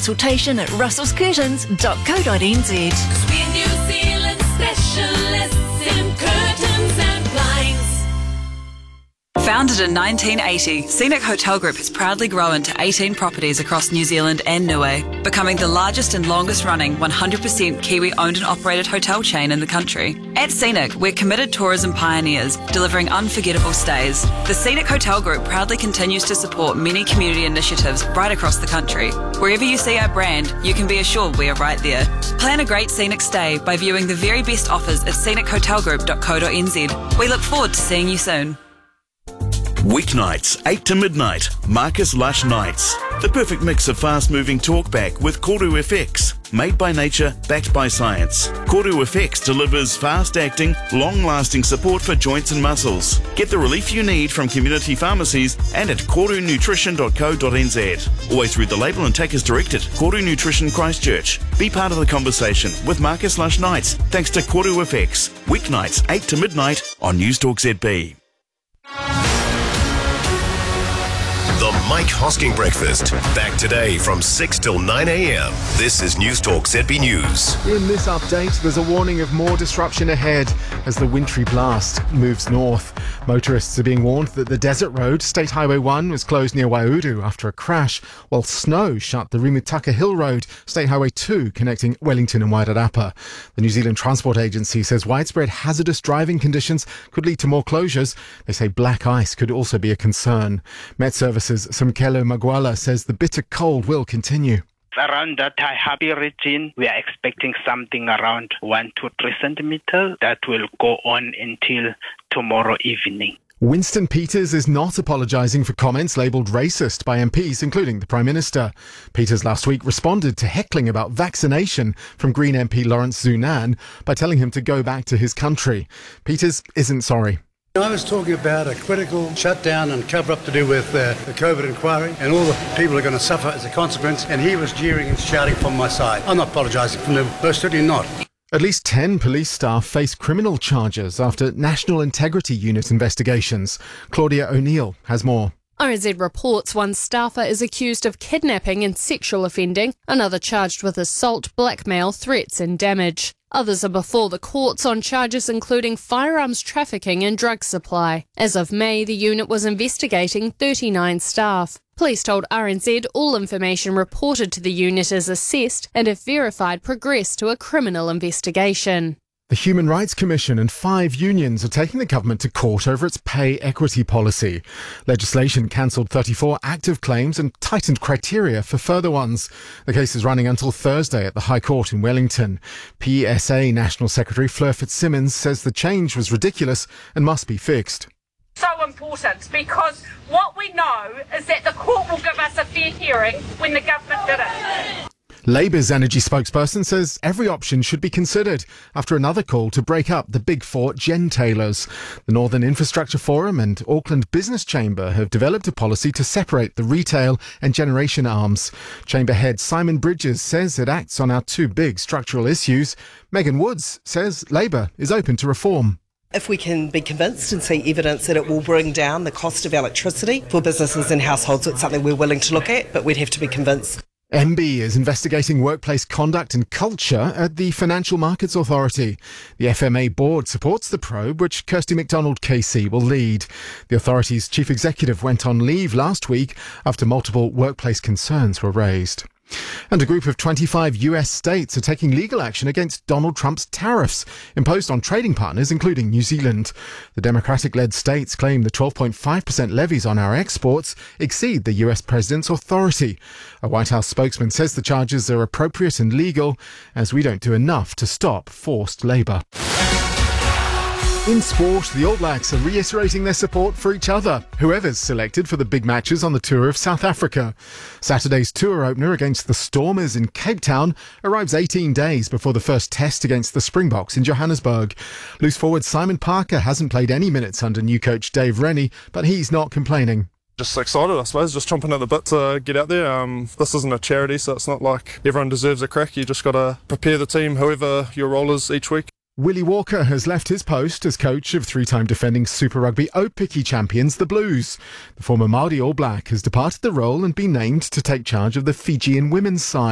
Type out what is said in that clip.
consultation at russellscurtains.co.nz. We're New Zealand specialists in curtains and blinds. Founded in 1980, Scenic Hotel Group has proudly grown to 18 properties across New Zealand and Niue, becoming the largest and longest running 100% Kiwi owned and operated hotel chain in the country. At Scenic, we're committed tourism pioneers, delivering unforgettable stays. The Scenic Hotel Group proudly continues to support many community initiatives right across the country. Wherever you see our brand, you can be assured we are right there. Plan a great scenic stay by viewing the very best offers at scenichotelgroup.co.nz. We look forward to seeing you soon. Weeknights, 8 to midnight, Marcus Lush Nights. The perfect mix of fast-moving talkback with Koru FX. Made by nature, backed by science. Koru FX delivers fast-acting, long-lasting support for joints and muscles. Get the relief you need from community pharmacies and at korunutrition.co.nz. Always read the label and take as directed. Koru Nutrition Christchurch. Be part of the conversation with Marcus Lush Nights thanks to Koru FX. Weeknights, 8 to midnight on Newstalk ZB. The Mike Hosking Breakfast. Back today from 6 till 9 a.m. This is Newstalk ZB News. In this update, there's a warning of more disruption ahead as the wintry blast moves north. Motorists are being warned that the Desert Road, State Highway 1, was closed near Waiuru after a crash, while snow shut the Rimutaka Hill Road, State Highway 2, connecting Wellington and Wairarapa. The New Zealand Transport Agency says widespread hazardous driving conditions could lead to more closures. They say black ice could also be a concern. Met Services Samkelo Magwala says the bitter cold will continue. Around that Taihape region, we are expecting something around 1 to 3 centimeters that will go on until tomorrow evening. Winston Peters is not apologising for comments labelled racist by MPs, including the Prime Minister. Peters last week responded to heckling about vaccination from Green MP Lawrence Zunan by telling him to go back to his country. Peters isn't sorry. I was talking about a critical shutdown and cover-up to do with the COVID inquiry, and all the people are going to suffer as a consequence, and he was jeering and shouting from my side. I'm not apologising for him, most certainly not. At least 10 police staff face criminal charges after National Integrity Unit investigations. Claudia O'Neill has more. RNZ reports one staffer is accused of kidnapping and sexual offending, another charged with assault, blackmail, threats and damage. Others are before the courts on charges including firearms trafficking and drug supply. As of May, the unit was investigating 39 staff. Police told RNZ all information reported to the unit is assessed and, if verified, progress to a criminal investigation. The Human Rights Commission and 5 unions are taking the government to court over its pay equity policy. Legislation cancelled 34 active claims and tightened criteria for further ones. The case is running until Thursday at the High Court in Wellington. PSA National Secretary Fleur Fitzsimmons says the change was ridiculous and must be fixed. So important, because what we know is that the court will give us a fair hearing when the government did it. Labour's energy spokesperson says every option should be considered after another call to break up the Big Four gentailers. The Northern Infrastructure Forum and Auckland Business Chamber have developed a policy to separate the retail and generation arms. Chamber head Simon Bridges says it acts on our 2 big structural issues. Megan Woods says Labour is open to reform. If we can be convinced and see evidence that it will bring down the cost of electricity for businesses and households, it's something we're willing to look at, but we'd have to be convinced. MB is investigating workplace conduct and culture at the Financial Markets Authority. The FMA board supports the probe, which Kirsty McDonald KC will lead. The authority's chief executive went on leave last week after multiple workplace concerns were raised. And a group of 25 US states are taking legal action against Donald Trump's tariffs imposed on trading partners, including New Zealand. The Democratic-led states claim the 12.5% levies on our exports exceed the US president's authority. A White House spokesman says the charges are appropriate and legal, as we don't do enough to stop forced labour. In sport, the All Blacks are reiterating their support for each other, whoever's selected for the big matches on the tour of South Africa. Saturday's tour opener against the Stormers in Cape Town arrives 18 days before the first test against the Springboks in Johannesburg. Loose forward Simon Parker hasn't played any minutes under new coach Dave Rennie, but he's not complaining. Just excited, I suppose, just chomping at the bit to get out there. This isn't a charity, so it's not like everyone deserves a crack. You just got to prepare the team, whoever your role is each week. Willie Walker has left his post as coach of 3-time defending Super Rugby Aupiki champions, the Blues. The former Māori All Black has departed the role and been named to take charge of the Fijian women's side.